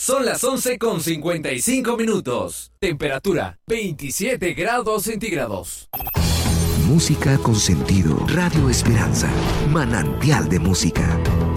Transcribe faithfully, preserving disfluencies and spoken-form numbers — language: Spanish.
Son las once con cincuenta y cinco minutos. Temperatura veintisiete grados centígrados. Música con sentido. Radio Esperanza. Manantial de música.